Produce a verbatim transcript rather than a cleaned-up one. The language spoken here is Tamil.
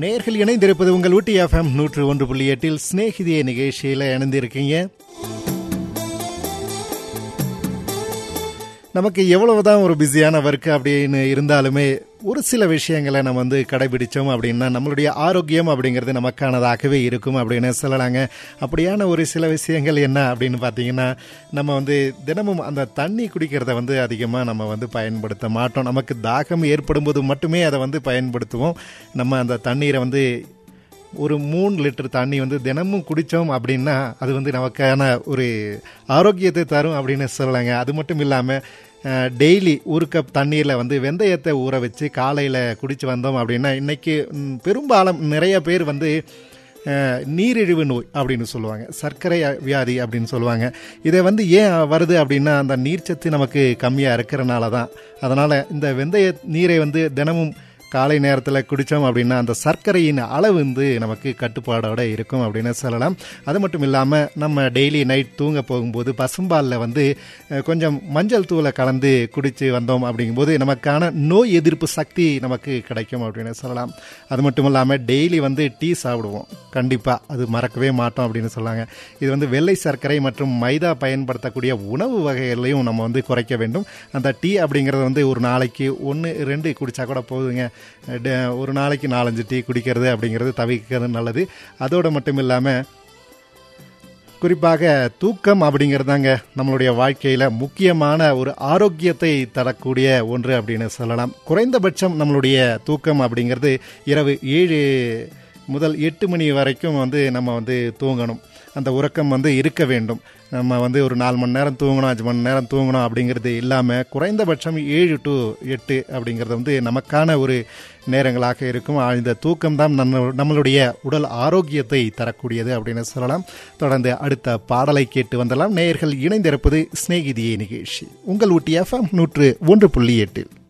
நேயர்கள் இணைந்திருப்பது உங்கள் ஊட்டி எஃப்எம் நூற்று ஒன்று புள்ளி எட்டில் ஸ்நேகிதிய நிகழ்ச்சியில் இணைந்திருக்கீங்க. நமக்கு எவ்வளவுதான் ஒரு பிஸியான ஒர்க் அப்படின்னு இருந்தாலுமே ஒரு சில விஷயங்களை நம்ம வந்து கடைபிடிச்சோம் அப்படின்னா நம்மளுடைய ஆரோக்கியம் அப்படிங்கிறது நமக்கானதாகவே இருக்கும் அப்படின்னு சொல்லலாங்க. அப்படியான ஒரு சில விஷயங்கள் என்ன அப்படின்னு பார்த்தீங்கன்னா, நம்ம வந்து தினமும் அந்த தண்ணி குடிக்கிறத வந்து அதிகமாக நம்ம வந்து பயன்படுத்த மாட்டோம். நமக்கு தாகம் ஏற்படும் போது மட்டுமே அதை வந்து பயன்படுத்துவோம். நம்ம அந்த தண்ணீரை வந்து ஒரு மூணு லிட்டர் தண்ணி வந்து தினமும் குடித்தோம் அப்படின்னா அது வந்து நமக்கான ஒரு ஆரோக்கியத்தை தரும் அப்படின்னு சொல்லலாங்க. அது மட்டும் இல்லாமல் டெய்லி ஒரு கப் தண்ணீரில் வந்து வெந்தயத்தை ஊற வச்சு காலையில் குடித்து வந்தோம் அப்படின்னா இன்றைக்கி பெரும்பாலும் நிறைய பேர் வந்து நீரிழிவு நோய் அப்படின்னு சொல்லுவாங்க, சர்க்கரை வியாதி அப்படின்னு சொல்லுவாங்க. இதை வந்து ஏன் வருது அப்படின்னா அந்த நீர்ச்சத்து நமக்கு கம்மியாக இருக்கிறனால தான். அதனால் இந்த வெந்தய நீரை வந்து தினமும் காலை நேரத்தில் குடித்தோம் அப்படின்னா அந்த சர்க்கரையின் அளவு வந்து நமக்கு கட்டுப்பாடோடு இருக்கும் அப்படின்னு சொல்லலாம். அது மட்டும் இல்லாமல் நம்ம டெய்லி நைட் தூங்க போகும்போது பசும்பாலில் வந்து கொஞ்சம் மஞ்சள் தூளை கலந்து குடித்து வந்தோம் அப்படிங்கும்போது நமக்கான நோய் எதிர்ப்பு சக்தி நமக்கு கிடைக்கும் அப்படின்னு சொல்லலாம். அது மட்டும் இல்லாமல் டெய்லி வந்து டீ சாப்பிடுவோம், கண்டிப்பாக அது மறக்கவே மாட்டோம் அப்படின்னு சொல்லாங்க. இது வந்து வெள்ளை சர்க்கரை மற்றும் மைதா பயன்படுத்தக்கூடிய உணவு வகைகளையும் நம்ம வந்து குறைக்க வேண்டும். அந்த டீ அப்படிங்கிறது வந்து ஒரு நாளைக்கு ஒன்று ரெண்டு குடித்தா கூட போதுங்க. ஒரு நாளைக்கு நாலஞ்சு டீ குடிக்கிறது அப்படிங்கிறது தவிர்க்கிறது நல்லது. அதோடு மட்டும் இல்லாமல் குறிப்பாக தூக்கம் அப்படிங்கிறதாங்க நம்மளுடைய வாழ்க்கையில் முக்கியமான ஒரு ஆரோக்கியத்தை தரக்கூடிய ஒன்று அப்படின்னு சொல்லலாம். குறைந்தபட்சம் நம்மளுடைய தூக்கம் அப்படிங்கிறது இரவு ஏழு முதல் எட்டு மணி வரைக்கும் வந்து நம்ம வந்து தூங்கணும். அந்த உறக்கம் வந்து இருக்க வேண்டும். நம்ம வந்து ஒரு நாலு மணி நேரம் தூங்கணும், அஞ்சு மணி நேரம் தூங்கணும் அப்படிங்கிறது இல்லாமல் குறைந்தபட்சம் ஏழு டு எட்டு அப்படிங்கிறது வந்து நமக்கான ஒரு நேரங்களாக இருக்கும். இந்த தூக்கம் தான் நம்ம நம்மளுடைய உடல் ஆரோக்கியத்தை தரக்கூடியது அப்படின்னு சொல்லலாம். தொடர்ந்து அடுத்த பாடலை கேட்டு வந்தலாம். நேயர்கள் இணைந்திருப்பது ஸ்நேகிதியே நிகழ்ச்சி உங்கள் ஊட்டி எஃப்எம் நூற்று ஒன்று புள்ளி எட்டு.